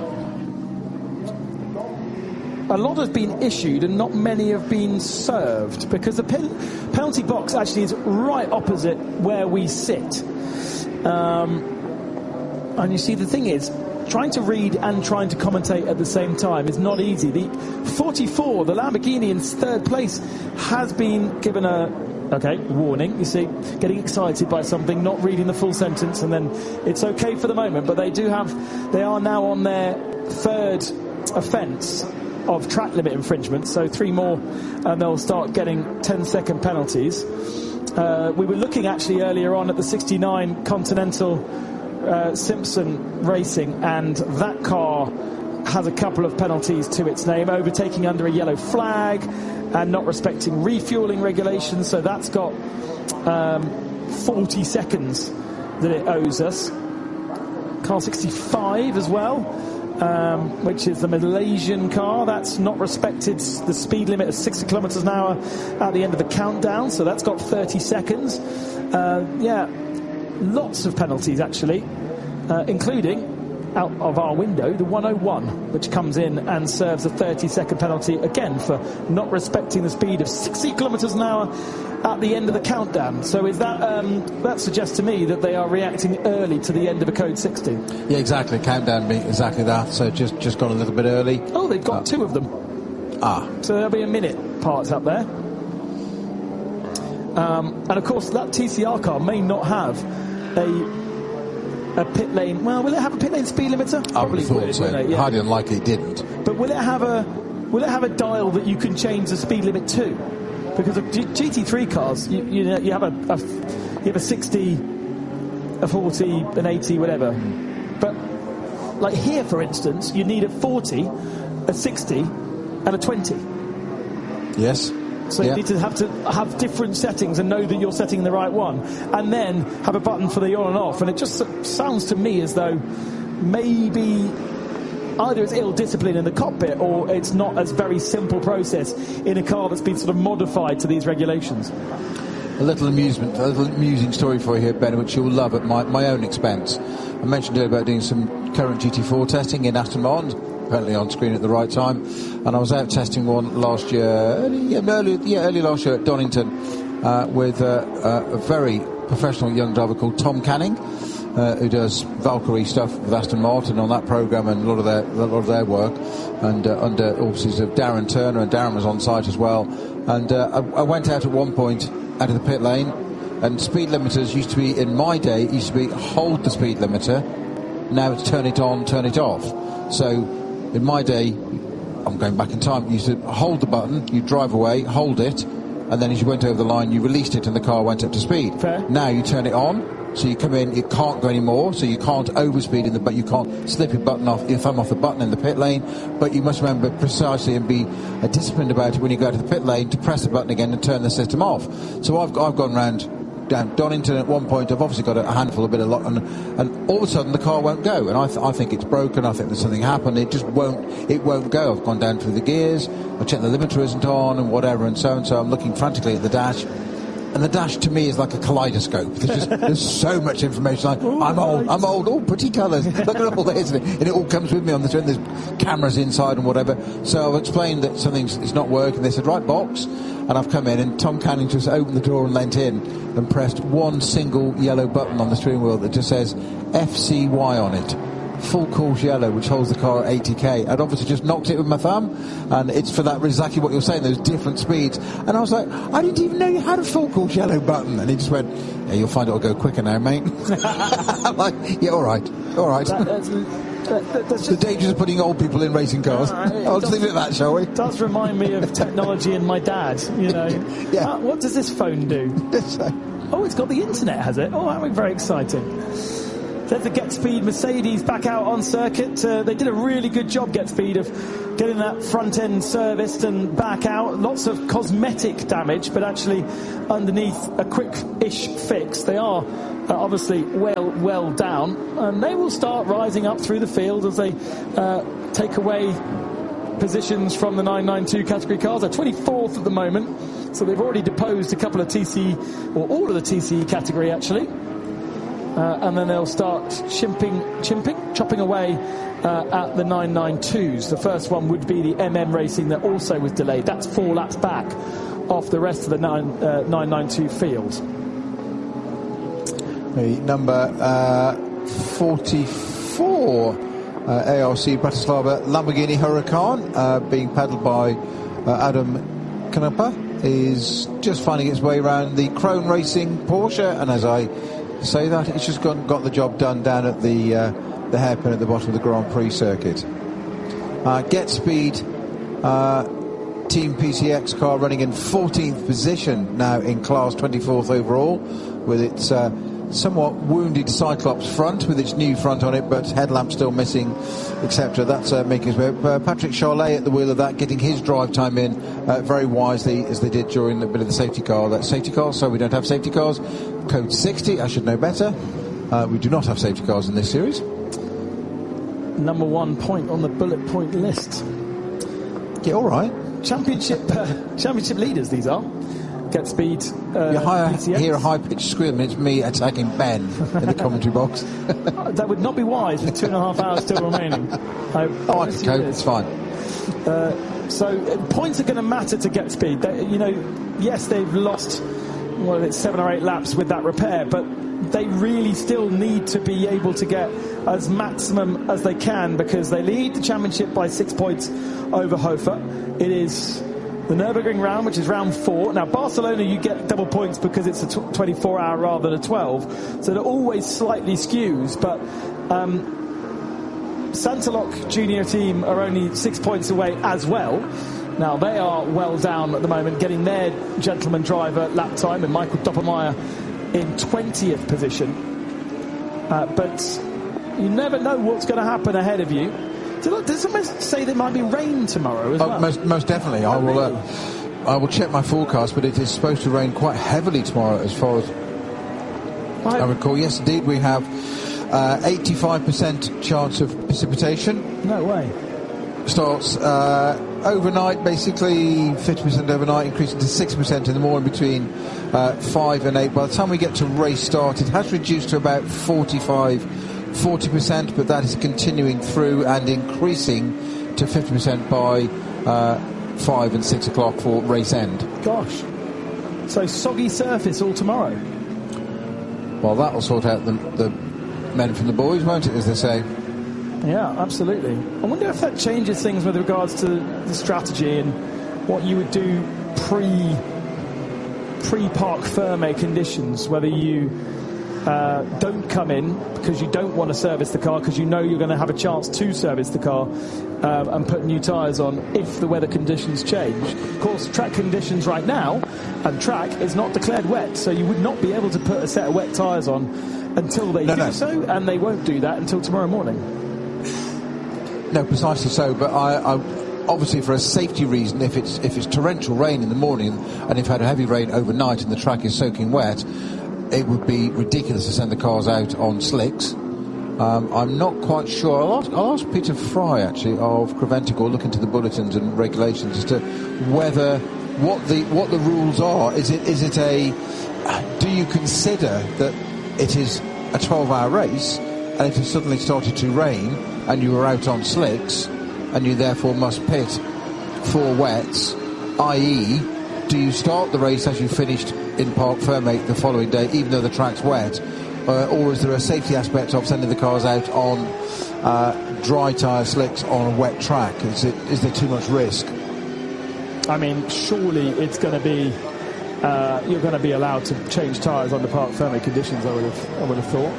S2: a lot have been issued and not many have been served, because the pen- penalty box actually is right opposite where we sit. Um, and you see, the thing is, trying to read and trying to commentate at the same time is not easy. The forty-four, the Lamborghini in third place, has been given a okay warning. You see, getting excited by something, not reading the full sentence, and then it's okay for the moment. But they do have, they are now on their third offence of track limit infringement. So three more, and they'll start getting ten second penalties. Uh, we were looking actually earlier on at the sixty-nine Continental uh, Simpson Racing, and that car has a couple of penalties to its name: overtaking under a yellow flag and not respecting refueling regulations. So that's got um, forty seconds that it owes us. Car sixty-five as well, um, which is the Malaysian car. That's not respected the speed limit of sixty kilometres an hour at the end of the countdown. So that's got thirty seconds. Uh, yeah, lots of penalties actually, uh, including out of our window the one oh one, which comes in and serves a thirty second penalty again for not respecting the speed of sixty kilometres an hour at the end of the countdown. So is that um, that suggests to me that they are reacting early to the end of a code sixty.
S1: Yeah, exactly. Countdown being exactly that. So just just gone a little bit early.
S2: Oh, they've got uh, two of them.
S1: Ah.
S2: So there'll be a minute parts up there. Um, and of course that T C R car may not have a a pit lane. Well, will it have a pit lane speed limiter?
S1: I would have thought so.
S2: Yeah.
S1: Highly unlikely it didn't.
S2: But will it have a will it have a dial that you can change the speed limit to? Because of G- GT3 cars, you, you know, you have a, a you have a sixty, a forty, an eighty, whatever. But like here, for instance, you need a forty, a sixty, and a twenty.
S1: Yes.
S2: So
S1: yeah.
S2: you need to have to have different settings and know that you're setting the right one, and then have a button for the on and off. And it just sounds to me as though maybe either it's ill discipline in the cockpit, or it's not as very simple process in a car that's been sort of modified to these regulations.
S1: A little amusement, a little amusing story for you here, Ben, which you'll love at my, my own expense. I mentioned earlier about doing some current G T four testing in Aston Martin, apparently on screen at the right time, and I was out testing one last year, early, yeah, early, yeah, early last year at Donington uh, with uh, uh, a very professional young driver called Tom Canning, uh, who does Valkyrie stuff with Aston Martin on that programme and a lot of their a lot of their work, and uh, under auspices of Darren Turner, and Darren was on site as well. And uh, I, I went out at one point out of the pit lane, and speed limiters used to be, in my day, it used to be hold the speed limiter. Now it's turn it on, turn it off. So in my day, I'm going back in time, you used to hold the button, you drive away, hold it, and then as you went over the line, you released it and the car went up to speed.
S2: Fair.
S1: Now you turn it on, so you come in, it can't go anymore, so you can't overspeed in the, but you can't slip your button off, your thumb off the button in the pit lane, but you must remember precisely and be uh, disciplined about it when you go to the pit lane to press the button again and turn the system off. So I've, I've gone round down Donington at one point. I've obviously got a handful, a bit of lot, and, and all of a sudden the car won't go, and I, th- I think it's broken. I think there's something happened. It just won't. It won't go. I've gone down through the gears. I checked the limiter isn't on, and whatever, and so and so. I'm looking frantically at the dash, and the dash to me is like a kaleidoscope. There's just there's so much information. Like,
S2: Ooh,
S1: I'm old.
S2: right.
S1: I'm old. Oh, pretty colours. Look at all this, and it all comes with me on the train. There's cameras inside and whatever. So I've explained that something's it's not working. They said, right, box. And I've come in, and Tom Canning just opened the door and leant in and pressed one single yellow button on the steering wheel that just says F C Y on it. Full course yellow, which holds the car at eighty k. I'd obviously just knocked it with my thumb, and it's for that exactly what you're saying, those different speeds. And I was like, I didn't even know you had a full course yellow button. And he just went, yeah, you'll find it'll go quicker now, mate. I'm like, yeah, all right, all right.
S2: That, that's, that, that, that's
S1: the dangers of putting old people in racing cars.
S2: Uh,
S1: I'll just leave it at that, shall we?
S2: It does remind me of technology and my dad, you know.
S1: Yeah.
S2: Uh, what does this phone do? Oh, it's got the internet, has it? Oh, that would be very exciting. There's the Get Speed Mercedes back out on circuit. Uh, they did a really good job, Get Speed, of getting that front end serviced and back out. Lots of cosmetic damage, but actually underneath a quick-ish fix. They are uh, obviously well, well down, and they will start rising up through the field as they uh, take away positions from the nine ninety-two category cars. They're twenty-fourth at the moment, so they've already deposed a couple of T C E, or all of the T C E category actually. Uh, and then they'll start chimping, chimping, chopping away uh, at the nine ninety-twos. The first one would be the M M Racing that also was delayed. That's four laps back off the rest of the nine, uh, nine ninety-two field.
S1: The number uh, forty-four uh, A R C Bratislava Lamborghini Huracan, uh, being paddled by uh, Adam Knapper, is just finding its way around the Krone Racing Porsche, and as I say that, it's just got, got the job done down at the uh, the hairpin at the bottom of the Grand Prix circuit. Uh, Get Speed uh, Team P C X car running in fourteenth position now in class, twenty-fourth overall, with its uh, somewhat wounded Cyclops front, with its new front on it, but headlamp still missing, et cetera. That's uh, making his way. Uh, Patrick Charlet at the wheel of that, getting his drive time in uh, very wisely, as they did during a bit of the safety car. That safety car, so we don't have safety cars. Code sixty, I should know better. Uh, we do not have safety cars in this series.
S2: Number one point on the bullet point list.
S1: Yeah, all right.
S2: Championship uh, championship leaders, these are. Get Speed. Uh,
S1: you hire,
S2: P C X.
S1: hear a high-pitched scream, and it's me attacking Ben in the commentary box.
S2: That would not be wise with two and a half hours still remaining. I
S1: oh, I can cope, it's fine.
S2: Uh, so uh, points are going to matter to Get Speed. They, you know, yes, they've lost, well, it's seven or eight laps with that repair, but they really still need to be able to get as maximum as they can, because they lead the championship by six points over Hofer. It is the Nürburgring round, which is round four. Now, Barcelona, you get double points because it's a twenty-four hour rather than a twelve, so it always slightly skews, but um, Santalok Junior team are only six points away as well. Now, they are well down at the moment, getting their gentleman driver lap time, and Michael Doppelmayr in twentieth position. Uh, but you never know what's going to happen ahead of you. Does someone say there might be rain tomorrow as
S1: oh,
S2: well?
S1: Most, most definitely.
S2: Oh,
S1: I will.
S2: really?
S1: Uh, I will check my forecast, but it is supposed to rain quite heavily tomorrow, as far as I, I recall. Yes, indeed, we have uh, eighty-five percent chance of precipitation.
S2: No way.
S1: Starts uh, overnight, basically fifty percent overnight, increasing to six percent in the morning between uh, five and eight. By the time we get to race start, it has reduced to about forty-five, forty percent, but that is continuing through and increasing to fifty percent by uh, five and six o'clock for race end.
S2: Gosh. So soggy surface all tomorrow.
S1: Well, that'll sort out the, the men from the boys, won't it, as they say?
S2: Yeah, absolutely. I wonder if that changes things with regards to the strategy and what you would do pre pre-parc ferme conditions, whether you uh, don't come in because you don't want to service the car because you know you're going to have a chance to service the car um, and put new tyres on if the weather conditions change. Of course, track conditions right now, and track is not declared wet, so you would not be able to put a set of wet tyres on until they
S1: no,
S2: do
S1: no.
S2: so, and they won't do that until tomorrow morning.
S1: No, precisely so. But I, I, obviously, for a safety reason, if it's if it's torrential rain in the morning and if had a heavy rain overnight and the track is soaking wet, it would be ridiculous to send the cars out on slicks. Um, I'm not quite sure. I'll ask, I'll ask Peter Fry actually of Creventic, look into the bulletins and regulations as to whether what the what the rules are. Is it is it a? Do you consider that it is a twelve hour race, and if it suddenly started to rain and you were out on slicks, and you therefore must pit for wets, that is, do you start the race as you finished in Parc Ferme the following day, even though the track's wet, uh, or is there a safety aspect of sending the cars out on uh, dry tyre slicks on a wet track? Is it is there too much risk?
S2: I mean, surely it's going to be uh, you're going to be allowed to change tyres under Parc Ferme conditions. I would have I would have thought.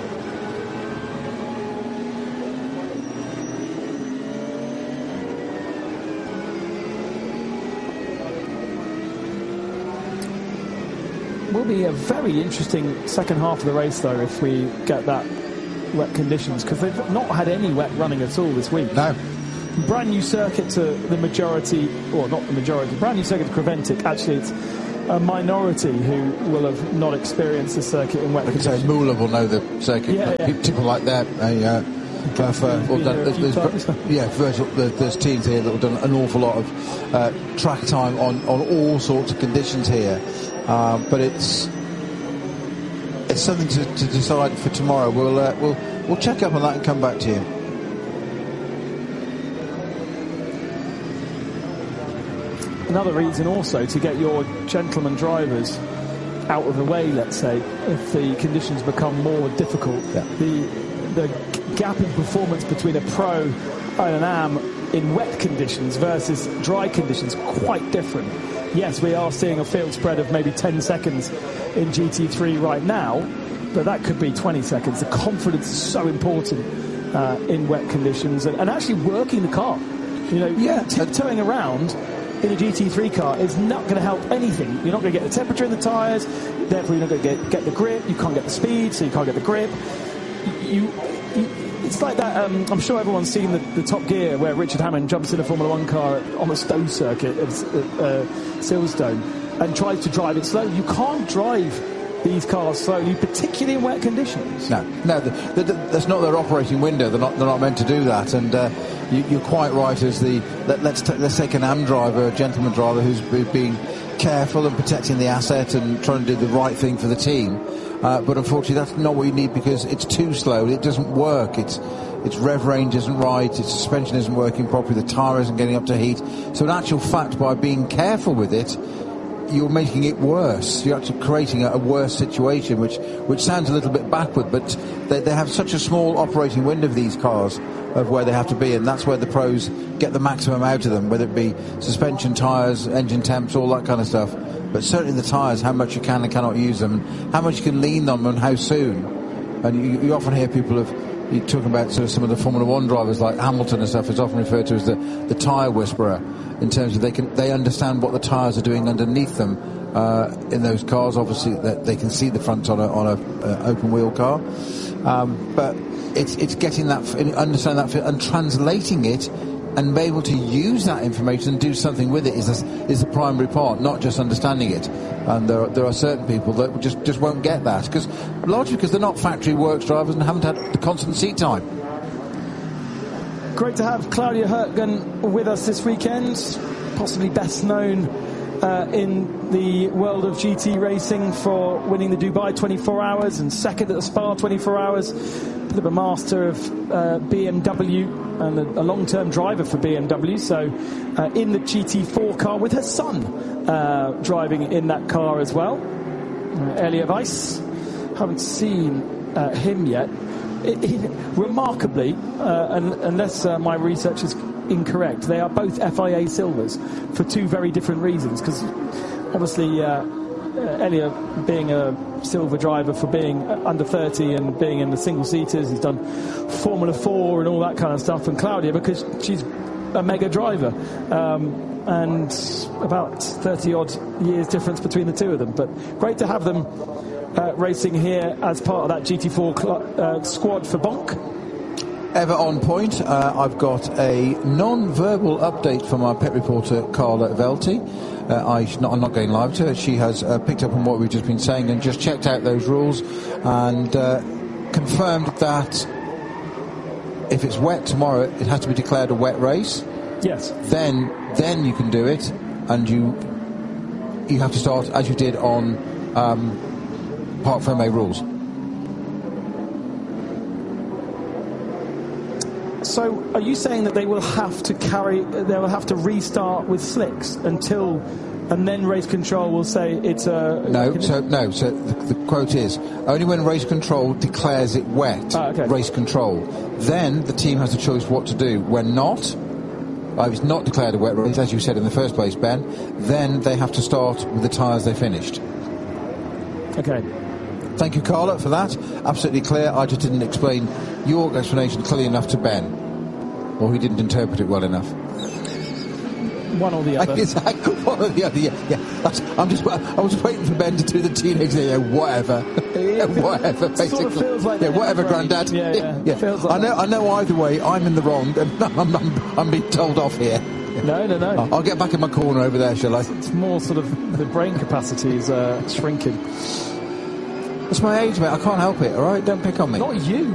S2: Will be a very interesting second half of the race, though, if we get that wet conditions, because they've not had any wet running at all this week.
S1: No.
S2: Brand new circuit to the majority, or not the majority, brand new circuit to Creventic. Actually, it's a minority who will have not experienced the circuit in wet
S1: I could
S2: conditions.
S1: say Moolah will know the circuit.
S2: Yeah,
S1: but
S2: yeah.
S1: People like that, they, uh, have, uh, well, done,
S2: here a few
S1: there's, there's, yeah, virtual, there's, there's teams here that have done an awful lot of uh, track time on, on all sorts of conditions here. Uh, but it's it's something to, to decide for tomorrow. We'll uh, we'll we'll check up on that and come back to you.
S2: Another reason also to get your gentleman drivers out of the way, let's say, if the conditions become more difficult.
S1: Yeah.
S2: The the gap in performance between a pro and an am in wet conditions versus dry conditions quite different. Yes, we are seeing a field spread of maybe ten seconds in G T three right now, but that could be twenty seconds. The confidence is so important uh, in wet conditions, and, and actually working the car. You know,
S1: Yeah.
S2: tiptoeing around in a G T three car is not going to help anything. You're not going to get the temperature in the tyres, therefore you're not going to get, get the grip. You can't get the speed, so you can't get the grip. You, you it's like that. Um, I'm sure everyone's seen the, the Top Gear where Richard Hammond jumps in a Formula One car on the Stowe circuit of uh, Silverstone and tries to drive it slowly. You can't drive these cars slowly, particularly in wet conditions.
S1: No, no, the, the, the, that's not their operating window. They're not. They're not meant to do that. And uh, you, you're quite right. As the let, let's t- let's take an A M driver, a gentleman driver, who's being careful and protecting the asset and trying to do the right thing for the team. Uh, but unfortunately, that's not what you need, because it's too slow. It doesn't work. It's its rev range isn't right. Its suspension isn't working properly. The tyre isn't getting up to heat. So in actual fact, by being careful with it, you're making it worse. You're actually creating a, a worse situation, which which sounds a little bit backward, but they, they have such a small operating window of these cars of where they have to be, and that's where the pros get the maximum out of them, whether it be suspension, tyres, engine temps, all that kind of stuff. But certainly the tyres, how much you can and cannot use them, how much you can lean on them, and how soon. And you, you often hear people have you talking about sort of some of the Formula One drivers like Hamilton and stuff is often referred to as the, the tyre whisperer, in terms of they can they understand what the tyres are doing underneath them uh, in those cars. Obviously, that they can see the front on a on a uh, open wheel car, um, but it's it's getting that, understanding that and translating it and be able to use that information and do something with it is a, is the primary part, not just understanding it. And there are, there are certain people that just just won't get that, because largely because they're not factory works drivers and haven't had the constant seat time.
S2: Great to have Claudia Hurtgen with us this weekend, possibly best known uh, in the world of G T racing for winning the Dubai twenty-four hours and second at the Spa twenty-four hours. Bit of a master of uh, B M W and a, a long-term driver for B M W. So uh, in the G T four car with her son uh, driving in that car as well. Uh, Elia Weiss, haven't seen uh, him yet. It, it, remarkably, uh, and, unless uh, my research is incorrect, they are both F I A silvers for two very different reasons. Because obviously, uh, uh, Elia being a silver driver for being under thirty and being in the single seaters, he's done Formula Four and all that kind of stuff. And Claudia, because she's a mega driver, um, and about thirty odd years difference between the two of them. But great to have them Uh, racing here as part of that G T four cl- uh, squad for Bonk.
S1: Ever on point. Uh, I've got a non-verbal update from our pet reporter Carla Velti. Uh, I, not, I'm not going live to her. She has uh, picked up on what we've just been saying and just checked out those rules and uh, confirmed that if it's wet tomorrow, it has to be declared a wet race.
S2: Yes.
S1: Then, then you can do it, and you you have to start as you did on Um, Parc Fermé rules.
S2: So, are you saying that they will have to carry, they will have to restart with slicks until, and then race control will say it's a
S1: no? So no. So the, the quote is only when race control declares it wet.
S2: Ah, okay.
S1: Race control. Then the team has a choice what to do. When not, if it's not declared a wet race, as you said in the first place, Ben, then they have to start with the tyres they finished.
S2: Okay.
S1: Thank you, Carla, for that. Absolutely clear. I just didn't explain your explanation clearly enough to Ben, or he didn't interpret it well enough.
S2: one or the other.
S1: Exactly, one or the other. Yeah, yeah. That's, I'm just. I was waiting for Ben to do the teenage thing. Yeah, whatever, yeah, whatever. Basically,
S2: sort of feels like
S1: yeah, whatever, Grandad.
S2: Yeah, yeah.
S1: yeah.
S2: Feels like
S1: I know.
S2: that.
S1: I know. Either way, I'm in the wrong, and I'm, I'm, I'm being told off here.
S2: No, no, no.
S1: I'll get back in my corner over there, shall I?
S2: It's more sort of the brain capacity is uh, shrinking.
S1: It's my age, mate. I can't help it. All right, don't pick on me.
S2: Not you.